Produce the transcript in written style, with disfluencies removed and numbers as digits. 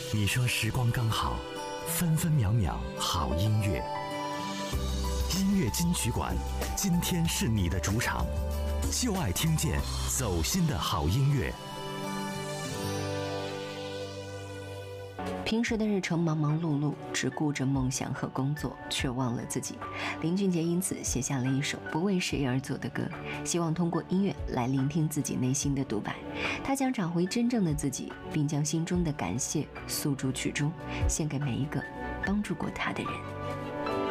你说时光刚好，分分秒秒好音乐。音乐金曲馆，今天是你的主场，就爱听见走心的好音乐。 平时的日程忙忙碌碌，只顾着梦想和工作，却忘了自己。林俊杰因此写下了一首不为谁而作的歌，希望通过音乐来聆听自己内心的独白。他想找回真正的自己，并将心中的感谢诉诸曲中，献给每一个帮助过他的人。